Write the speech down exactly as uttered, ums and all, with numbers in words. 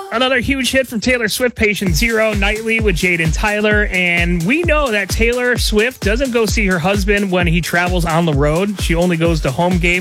Another huge hit from Taylor Swift, Patient Zero, nightly with Jade and Tyler. And we know that Taylor Swift doesn't go see her husband when he travels on the road. She only goes to home games.